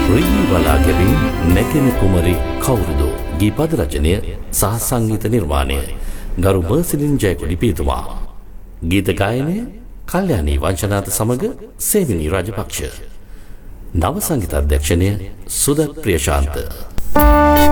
රීවලාගෙමින් නැගෙන කුමරි කවුරුදු ගීපද රචනය සහ සංගීත නිර්මාණය ගරු මර්සිලින් ජයකොඩි පියතුමා. ගීත ගායනය කල්යාණී වංශනාත සමග සේවිනී රාජපක්ෂ. නව සංගීත අධ්‍යක්ෂණය සුදත් ප්‍රියශාන්ත.